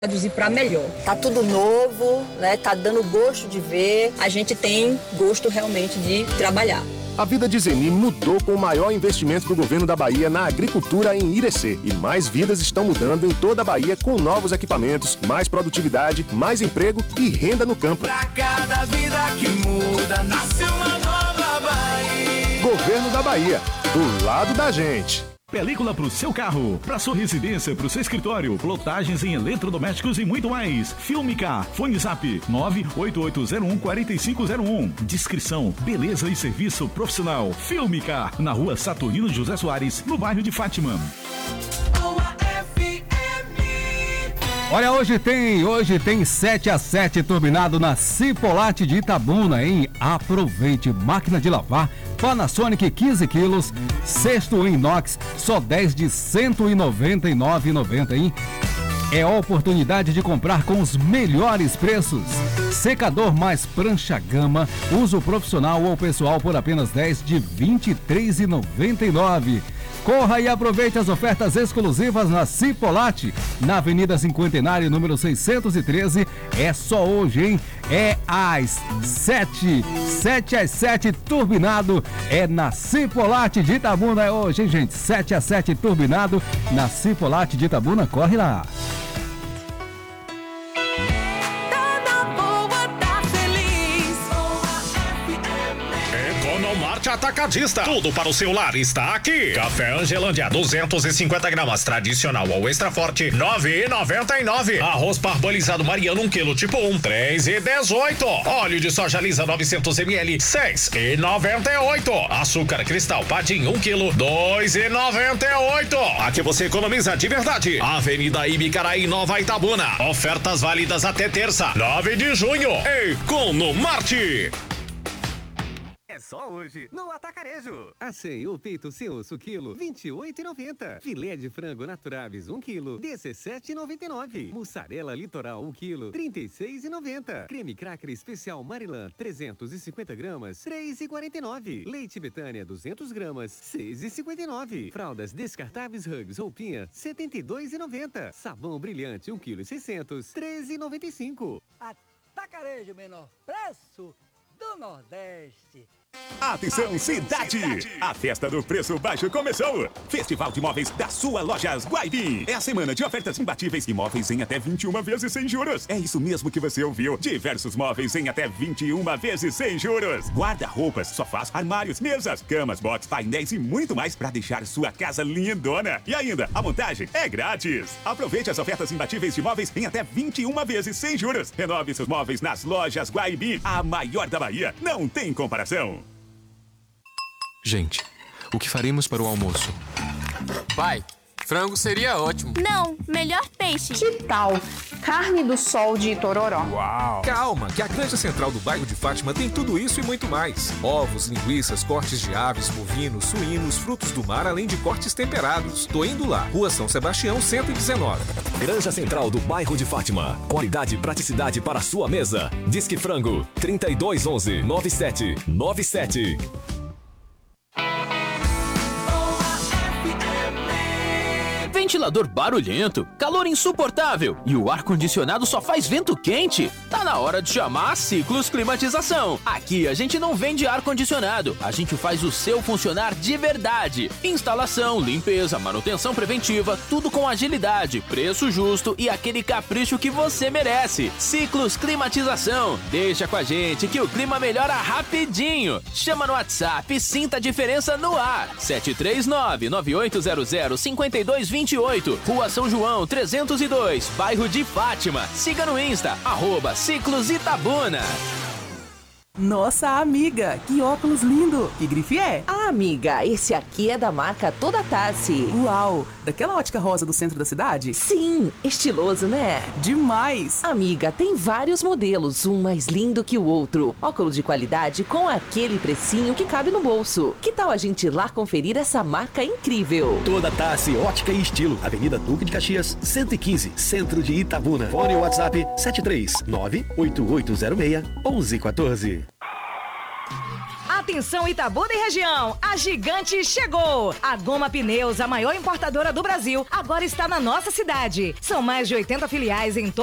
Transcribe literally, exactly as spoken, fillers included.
reduzir para melhor. Tá tudo novo, né? Tá dando gosto de ver. A gente tem gosto realmente de trabalhar. A vida de Zeni mudou com o maior investimento do governo da Bahia na agricultura em Irecê. E mais vidas estão mudando em toda a Bahia com novos equipamentos, mais produtividade, mais emprego e renda no campo. Pra cada vida que muda, nasce uma nova Bahia. Governo da Bahia, do lado da gente. Película pro seu carro, pra sua residência, pro seu escritório, plotagens em eletrodomésticos e muito mais. Filmica, Fone Zap nove oito oito zero um quatro cinco zero um. Descrição, beleza e serviço profissional. Filmica, na rua Saturnino José Soares, no bairro de Fátima. Olha, hoje tem, hoje tem sete a sete turbinado na Cipolate de Itabuna, hein? Aproveite, máquina de lavar Panasonic quinze quilos, cesto em inox, só dez de cento e noventa e nove reais e noventa centavos, hein? É a oportunidade de comprar com os melhores preços. Secador mais prancha gama, uso profissional ou pessoal por apenas dez de vinte e três reais e noventa e nove centavos. Corra e aproveite as ofertas exclusivas na Cipolate, na Avenida Cinquentenário, número seiscentos e treze. É só hoje, hein? É às sete, sete às sete, turbinado. É na Cipolate de Itabuna, é hoje, hein, gente? sete às sete, turbinado, na Cipolate de Itabuna. Corre lá! Atacadista, tudo para o seu lar está aqui. Café Angelândia, duzentos e cinquenta gramas, tradicional ou extra forte, nove reais e noventa e nove centavos. Arroz parbolizado Mariano, um quilo, tipo um, três reais e dezoito centavos. Óleo de soja lisa, novecentos mililitros, seis reais e noventa e oito centavos. Açúcar cristal Padim, um quilo, dois reais e noventa e oito centavos. Aqui você economiza de verdade. Avenida Ibicaraí, Nova Itabuna. Ofertas válidas até terça, nove de junho. Economarte. É só hoje, no Atacarejo. Achei o peito sem osso quilo, vinte e oito reais e noventa centavos. Filé de frango Naturaves, um quilo, dezessete reais e noventa e nove centavos. Mussarela Litoral, um quilo, trinta e seis reais e noventa centavos. Creme Cracker Especial Marilã, trezentos e cinquenta gramas, três reais e quarenta e nove centavos. Leite Betânia, duzentas gramas, seis reais e cinquenta e nove centavos. Fraldas descartáveis Hugs Roupinha, setenta e dois reais e noventa centavos. Sabão Brilhante, um quilo e seiscentos, treze reais e noventa e cinco centavos. Atacarejo, menor preço do Nordeste. Atenção, cidade! A festa do preço baixo começou! Festival de Móveis da sua Lojas Guaibim. É a semana de ofertas imbatíveis e móveis em até vinte e uma vezes sem juros. É isso mesmo que você ouviu. Diversos móveis em até vinte e uma vezes sem juros. Guarda-roupas, sofás, armários, mesas, camas, box, painéis e muito mais para deixar sua casa lindona. E ainda, a montagem é grátis. Aproveite as ofertas imbatíveis de móveis em até vinte e uma vezes sem juros. Renove seus móveis nas Lojas Guaibim, a maior da Bahia. Não tem comparação. Gente, o que faremos para o almoço? Pai, frango seria ótimo. Não, melhor peixe. Que tal carne do sol de Itororó? Uau! Calma, que a Granja Central do bairro de Fátima tem tudo isso e muito mais. Ovos, linguiças, cortes de aves, bovinos, suínos, frutos do mar, além de cortes temperados. Tô indo lá. Rua São Sebastião, cento e dezenove. Granja Central do bairro de Fátima. Qualidade e praticidade para a sua mesa. Disque Frango, trinta e dois onze, noventa e sete noventa e sete. Ventilador barulhento, calor insuportável e o ar-condicionado só faz vento quente? Tá na hora de chamar a Ciclos Climatização. Aqui a gente não vende ar-condicionado, a gente faz o seu funcionar de verdade. Instalação, limpeza, manutenção preventiva, tudo com agilidade, preço justo e aquele capricho que você merece. Ciclos Climatização. Deixa com a gente que o clima melhora rapidinho. Chama no WhatsApp e sinta a diferença no ar. sete três nove, nove oito zero zero, cinco dois dois oito, Rua São João trezentos e dois, bairro de Fátima. Siga no Insta, arroba Ciclos Itabuna. Nossa, amiga, que óculos lindo! Que grife é? Ah, amiga, esse aqui é da marca Toda Tassi. Uau, daquela ótica rosa do centro da cidade? Sim, estiloso, né? Demais! Amiga, tem vários modelos, um mais lindo que o outro. Óculos de qualidade com aquele precinho que cabe no bolso. Que tal a gente ir lá conferir essa marca incrível? Toda Tassi, ótica e estilo. Avenida Duque de Caxias, cento e quinze, centro de Itabuna. Fone WhatsApp sete três nove, oito oito zero seis, um um um quatro. Atenção Itabuna e região, a Gigante chegou! A Goma Pneus, a maior importadora do Brasil, agora está na nossa cidade. São mais de oitenta filiais em todo